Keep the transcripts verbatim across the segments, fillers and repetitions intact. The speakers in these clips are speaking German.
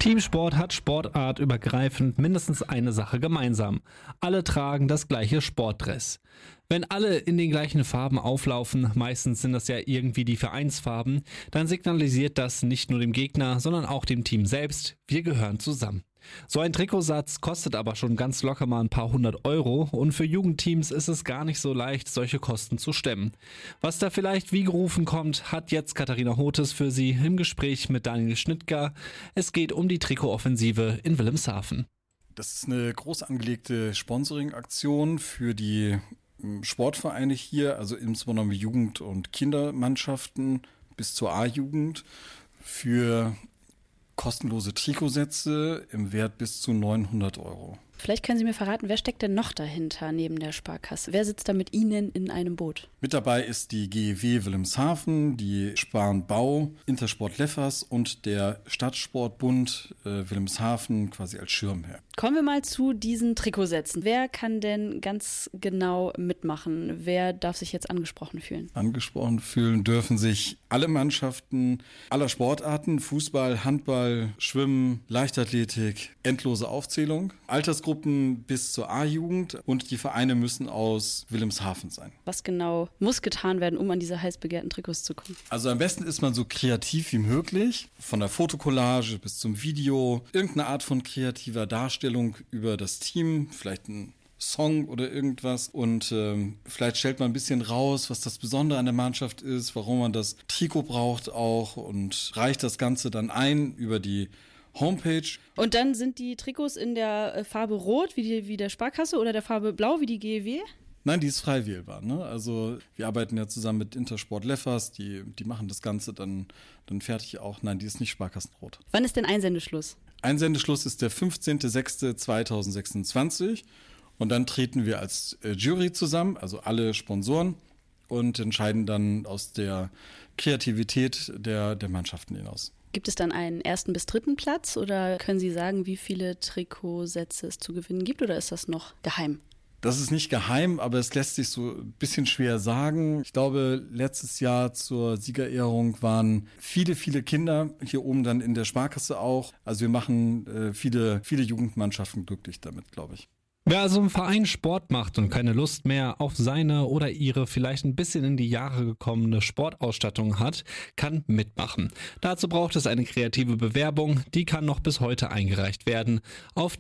Teamsport hat sportartübergreifend mindestens eine Sache gemeinsam. Alle tragen das gleiche Sportdress. Wenn alle in den gleichen Farben auflaufen, meistens sind das ja irgendwie die Vereinsfarben, dann signalisiert das nicht nur dem Gegner, sondern auch dem Team selbst, wir gehören zusammen. So ein Trikotsatz kostet aber schon ganz locker mal ein paar hundert Euro und für Jugendteams ist es gar nicht so leicht, solche Kosten zu stemmen. Was da vielleicht wie gerufen kommt, hat jetzt Katharina Hotes für Sie im Gespräch mit Daniel Schnittger. Es geht um die Trikotoffensive in Wilhelmshaven. Das ist eine groß angelegte Sponsoring-Aktion für die Sportvereine hier, also insbesondere Jugend- und Kindermannschaften bis zur A-Jugend für kostenlose Trikotsätze im Wert bis zu neunhundert Euro. Vielleicht können Sie mir verraten, wer steckt denn noch dahinter neben der Sparkasse? Wer sitzt da mit Ihnen in einem Boot? Mit dabei ist die G E W Wilhelmshaven, die Sparen Bau, Intersport Leffers und der Stadtsportbund äh, Wilhelmshaven quasi als Schirmherr. Kommen wir mal zu diesen Trikotsätzen. Wer kann denn ganz genau mitmachen? Wer darf sich jetzt angesprochen fühlen? Angesprochen fühlen dürfen sich alle Mannschaften aller Sportarten, Fußball, Handball, Schwimmen, Leichtathletik, endlose Aufzählung, Altersgruppen bis zur A-Jugend und die Vereine müssen aus Wilhelmshaven sein. Was genau muss getan werden, um an diese heiß begehrten Trikots zu kommen? Also am besten ist man so kreativ wie möglich, von der Fotokollage bis zum Video, irgendeine Art von kreativer Darstellung über das Team, vielleicht ein Song oder irgendwas und ähm, vielleicht stellt man ein bisschen raus, was das Besondere an der Mannschaft ist, warum man das Trikot braucht auch und reicht das Ganze dann ein über die Homepage. Und dann sind die Trikots in der Farbe Rot wie, die, wie der Sparkasse oder der Farbe Blau wie die G E W? Nein, die ist frei wählbar. Ne? Also wir arbeiten ja zusammen mit Intersport Leffers, die, die machen das Ganze dann, dann fertig auch. Nein, die ist nicht Sparkassenrot. Wann ist denn Einsendeschluss? Einsendeschluss ist der fünfzehnter sechster zweitausendsechsundzwanzig und dann treten wir als äh, Jury zusammen, also alle Sponsoren und entscheiden dann aus der Kreativität der, der Mannschaften hinaus. Gibt es dann einen ersten bis dritten Platz oder können Sie sagen, wie viele Trikotsätze es zu gewinnen gibt oder ist das noch geheim? Das ist nicht geheim, aber es lässt sich so ein bisschen schwer sagen. Ich glaube, letztes Jahr zur Siegerehrung waren viele, viele Kinder hier oben dann in der Sparkasse auch. Also wir machen äh, viele, viele Jugendmannschaften glücklich damit, glaube ich. Wer also im Verein Sport macht und keine Lust mehr auf seine oder ihre vielleicht ein bisschen in die Jahre gekommene Sportausstattung hat, kann mitmachen. Dazu braucht es eine kreative Bewerbung, die kann noch bis heute eingereicht werden auf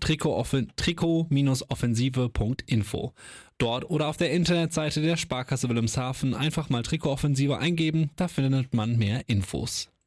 trikot-offensive punkt info. Dort oder auf der Internetseite der Sparkasse Wilhelmshaven einfach mal Trikotoffensive eingeben, da findet man mehr Infos.